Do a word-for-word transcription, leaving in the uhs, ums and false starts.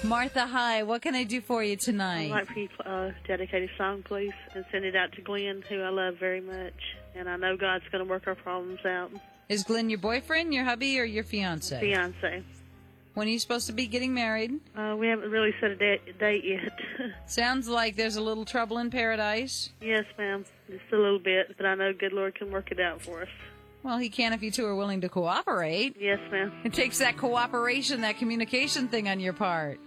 Martha, hi. What can I do for you I'd tonight? like for you to uh, dedicate a song, please, and send it out to Glenn, who I love very much. And I know God's going to work our problems out. Is Glenn your boyfriend, your hubby, or your fiance? Fiance. When are you supposed to be getting married? Uh, we haven't really set a da- date yet. Sounds like there's a little trouble in paradise. Yes, ma'am. Just a little bit, but I know good Lord can work it out for us. Well, he can if you two are willing to cooperate. Yes, ma'am. It takes that cooperation, that communication thing on your part.